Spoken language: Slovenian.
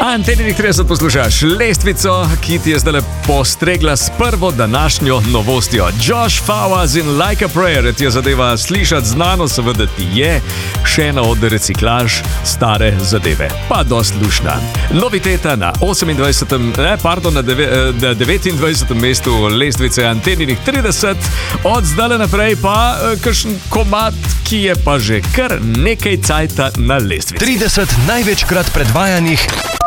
Anteninih 30 poslušaš lestvico, ki ti je zdaj postregla s prvo današnjo novostjo. Josh Fawaz in Like a Prayer ti je zadeva slišati znano, seveda ti je še ena od reciklaž stare zadeve. Pa dost lušna. Noviteta na 29. mestu lestvice Anteninih 30, od zdaj naprej pa kakšen komad, ki je pa že kar nekaj cajta na lestvici. 30 največkrat predvajanih